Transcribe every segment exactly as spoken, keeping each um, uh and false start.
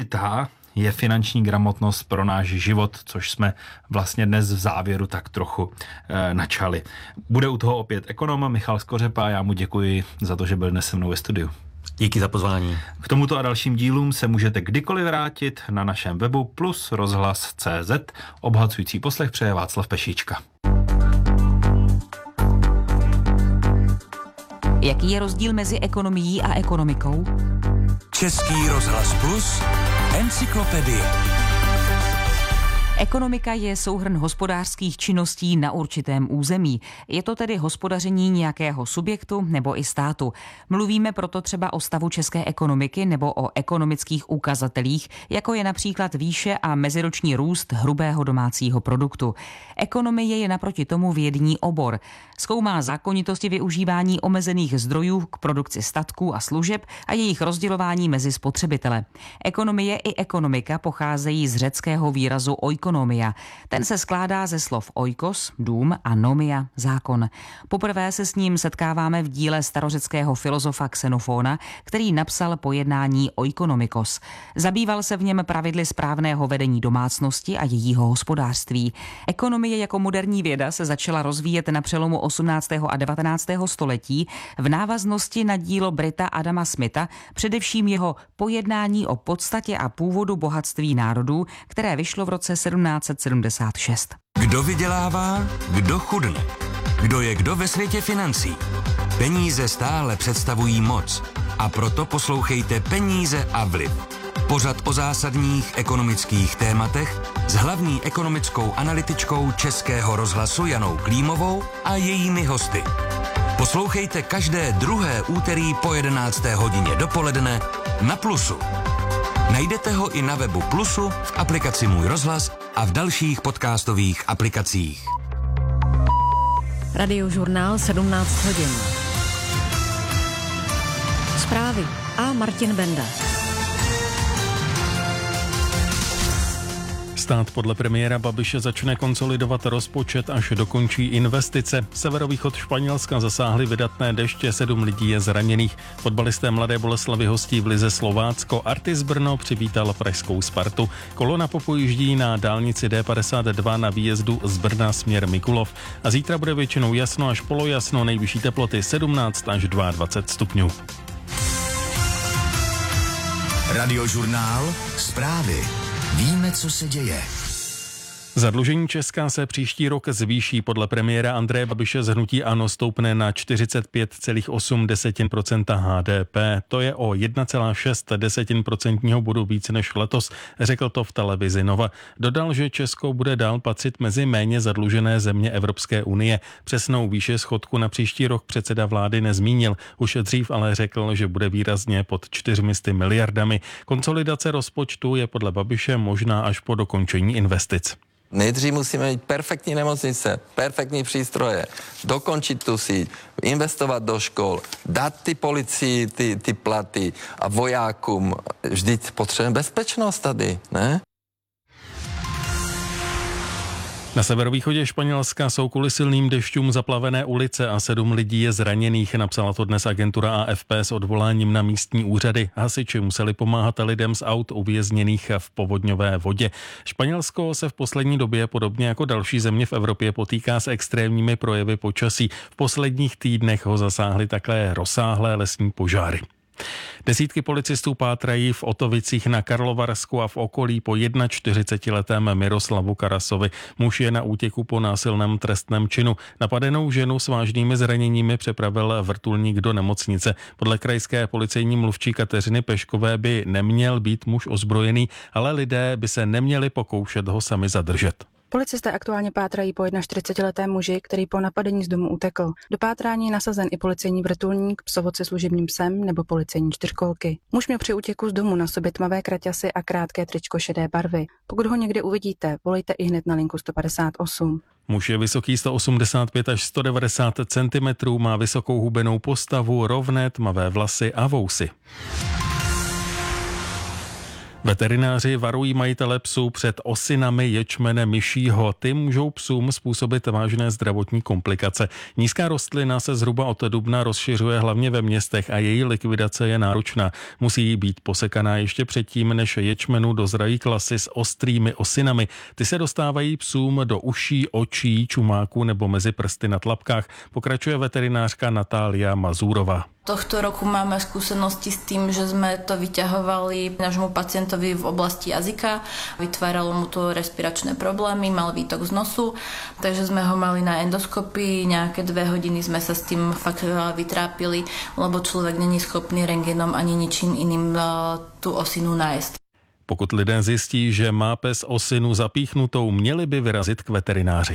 důležitá je finanční gramotnost pro náš život, což jsme vlastně dnes v závěru tak trochu e, načali. Bude u toho opět ekonom Michal Skořepa, já mu děkuji za to, že byl dnes se mnou ve studiu. Díky za pozvání. K tomuto a dalším dílům se můžete kdykoliv vrátit na našem webu plus rozhlas tečka cé zet. Obhacující poslech přeje Václav Pešíčka. Jaký je rozdíl mezi ekonomií a ekonomikou? Český rozhlas plus, encyklopedie. Ekonomika je souhrn hospodářských činností na určitém území. Je to tedy hospodaření nějakého subjektu nebo i státu. Mluvíme proto třeba o stavu české ekonomiky nebo o ekonomických ukazatelích, jako je například výše a meziroční růst hrubého domácího produktu. Ekonomie je naproti tomu vědní obor. Zkoumá zákonitosti využívání omezených zdrojů k produkci statků a služeb a jejich rozdělování mezi spotřebitele. Ekonomie i ekonomika pocházejí z řeckého výrazu oikonomia. Ten se skládá ze slov oikos, dům, a nomia, zákon. Poprvé se s ním setkáváme v díle starořeckého filozofa Xenofóna, který napsal pojednání oikonomikos. Zabýval se v něm pravidly správného vedení domácnosti a jejího hospodářství. Ekonomie jako moderní věda se začala rozvíjet na přelomu osmnáctého a devatenáctého století v návaznosti na dílo Brita Adama Smitha, především jeho pojednání o podstatě a původu bohatství národů, které vyšlo v roce sedmnáct set sedmdesát šest. Kdo vydělává, kdo chudne? Kdo je kdo ve světě financí? Peníze stále představují moc a proto poslouchejte Peníze a vliv. Pořad o zásadních ekonomických tématech s hlavní ekonomickou analytičkou Českého rozhlasu Janou Klímovou a jejími hosty. Poslouchejte každé druhé úterý po jedenácté hodině dopoledne na Plusu. Najdete ho i na webu Plusu, v aplikaci Můj rozhlas a v dalších podcastových aplikacích. Radiožurnál sedmnáct hodin. Zprávy a Martin Benda. Stát podle premiéra Babiše začne konsolidovat rozpočet, až dokončí investice. Severovýchod Španělska zasáhly vydatné deště, sedm lidí je zraněných. Fotbalisté Mladé Boleslavi hostí v lize Slovácko. Artis Brno přivítal pražskou Spartu. Kolona popojíždí na dálnici D padesát dva na výjezdu z Brna směr Mikulov. A zítra bude většinou jasno až polojasno, nejvyšší teploty sedmnáct až dvacet dva stupňů. Radiožurnál, zprávy. Víme, co se děje. Zadlužení Česka se příští rok zvýší. Podle premiéra Andreje Babiše z hnutí ANO stoupne na čtyřicet pět celá osm procenta H D P. To je o jedna celá šest procentního bodu víc než letos, řekl to v televizi Nova. Dodal, že Česko bude dál patřit mezi méně zadlužené země Evropské unie. Přesnou výši schodku na příští rok předseda vlády nezmínil. Už dřív ale řekl, že bude výrazně pod čtyřmi sty miliardami. Konsolidace rozpočtu je podle Babiše možná až po dokončení investic. Nejdřív musíme mít perfektní nemocnice, perfektní přístroje, dokončit tu síť, investovat do škol, dát ty policii ty, ty platy a vojákům. Vždyť potřebujeme bezpečnost tady, ne? Na severovýchodě Španělska jsou kvůli silným dešťům zaplavené ulice a sedm lidí je zraněných, napsala to dnes agentura A F P s odvoláním na místní úřady. Hasiči museli pomáhat lidem z aut uvězněných v povodňové vodě. Španělsko se v poslední době, podobně jako další země v Evropě, potýká s extrémními projevy počasí. V posledních týdnech ho zasáhly také rozsáhlé lesní požáry. Desítky policistů pátrají v Otovicích na Karlovarsku a v okolí po čtyřicetiletém Miroslavu Karasovi. Muž je na útěku po násilném trestném činu. Napadenou ženu s vážnými zraněními přepravil vrtulník do nemocnice. Podle krajské policejní mluvčí Kateřiny Peškové by neměl být muž ozbrojený, ale lidé by se neměli pokoušet ho sami zadržet. Policisté aktuálně pátrají po čtyřicetiletém muži, který po napadení z domu utekl. Do pátrání je nasazen i policejní vrtulník, psovod se služebním psem nebo policejní čtyřkolky. Muž měl při útěku z domu na sobě tmavé kraťasy a krátké tričko šedé barvy. Pokud ho někde uvidíte, volejte i hned na linku sto padesát osm. Muž je vysoký sto osmdesát pět až sto devadesát centimetrů, má vysokou hubenou postavu, rovné tmavé vlasy a vousy. Veterináři varují majitele psů před osinami ječmene myšího. Ty můžou psům způsobit vážné zdravotní komplikace. Nízká rostlina se zhruba od dubna rozšiřuje hlavně ve městech a její likvidace je náročná. Musí být posekaná ještě předtím, než ječmenu dozrají klasy s ostrými osinami. Ty se dostávají psům do uší, očí, čumáků nebo mezi prsty na tlapkách, pokračuje veterinářka Natália Mazúrová. Tohto roku máme skúsenosti s tým, že sme to vyťahovali nášmu pacientovi v oblasti jazyka. Vytváralo mu to respiračné problémy, mal výtok z nosu, takže sme ho mali na endoskopii. Nejaké dve hodiny sme sa s tým fakt vytrápili, lebo človek není schopný rentgenom ani ničím iným tú osinu nájsť. Pokud lidé zjistí, že má pes osinu zapíchnutou, měli by vyrazit k veterináři.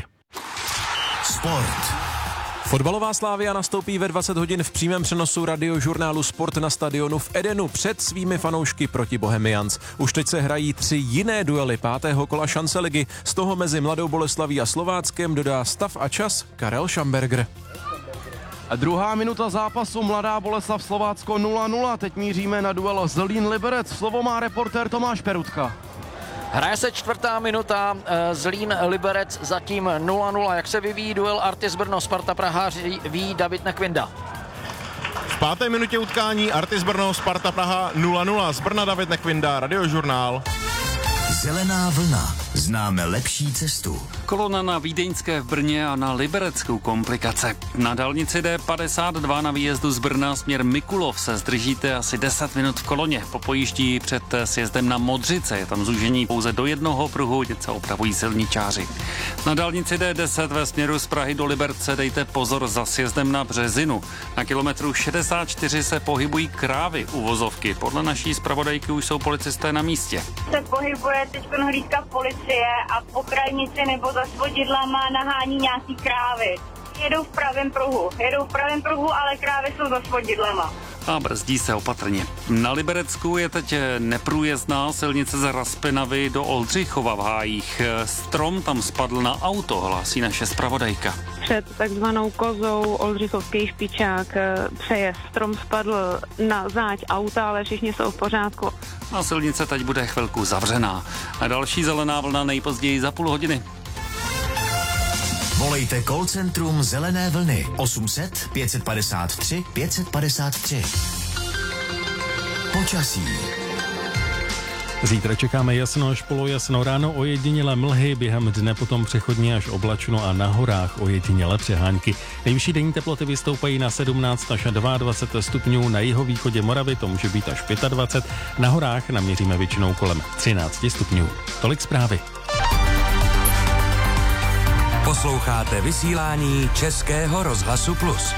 Sport. Fotbalová Slavia nastoupí ve dvacet hodin v přímém přenosu radiožurnálu Sport na stadionu v Edenu před svými fanoušky proti Bohemians. Už teď se hrají tři jiné duely pátého kola šance ligy, z toho mezi Mladou Boleslaví a Slováckem dodá stav a čas Karel Schamberger. A druhá minuta zápasu, Mladá Boleslav Slovácko nula nula. Teď míříme na duel Zlín Liberec. Slovo má reportér Tomáš Perutka. Hraje se čtvrtá minuta, Zlín Liberec zatím nula nula. Jak se vyvíjí duel Artis Brno Sparta Praha, ví David Nekvinda. V páté minutě utkání Artis Brno Sparta Praha nula nula. Z Brna David Nekvinda, Radiožurnál. Zelená vlna. Známe lepší cestu. Kolona na Vídeňské v Brně a na Libereckou komplikace. Na dálnici D padesát dva na výjezdu z Brna směr Mikulov se zdržíte asi deset minut v koloně. Po pojíždí před sjezdem na Modřice. Je tam zúžení pouze do jednoho pruhu, něco opravují silničáři. Na dálnici D deset ve směru z Prahy do Liberce dejte pozor za sjezdem na Březinu. Na kilometru šedesát čtyři se pohybují krávy uvozovky. Podle naší zpravodajky už jsou policisté na místě. Se pohybuje teď hlídka policie a po krajnici nebo za svodidlama nahání nějaký krávy. Jedou v pravém pruhu, jedou v pravém pruhu, ale krávy jsou za svodidlama. A brzdí se opatrně. Na Liberecku je teď neprůjezdná silnice z Raspinavy do Oldřichova v Hájích. Strom tam spadl na auto, hlásí naše zpravodajka. Před takzvanou kozou Oldřichovský Špičák přejezd. Strom spadl na záď auta, ale všichni jsou v pořádku. A silnice teď bude chvilku zavřená. A další zelená vlna nejpozději za půl hodiny. Volejte call centrum Zelené vlny osm set pět padesát tři pět padesát tři. Počasí. Zítra čekáme jasno až polojasno, ráno ojedinělé mlhy, během dne potom přechodně až oblačno a na horách ojedinělé přehánky. Nejvyšší denní teploty vystoupají na sedmnáct až dvacet dva stupňů, na jihovýchodě Moravy to může být až dvacet pět, na horách naměříme většinou kolem třináct stupňů. Tolik zprávy. Posloucháte vysílání Českého rozhlasu Plus.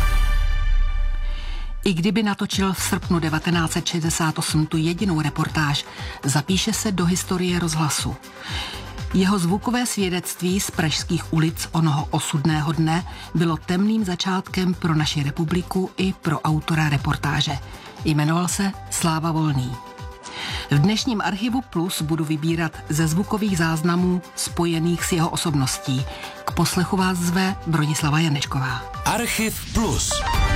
I kdyby natočil v srpnu devatenáct set šedesát osm tu jedinou reportáž, zapíše se do historie rozhlasu. Jeho zvukové svědectví z pražských ulic onoho osudného dne bylo temným začátkem pro naši republiku i pro autora reportáže. Jmenoval se Sláva Volný. V dnešním archivu Plus budu vybírat ze zvukových záznamů spojených s jeho osobností. K poslechu vás zve Bronislava Janečková. Archiv Plus.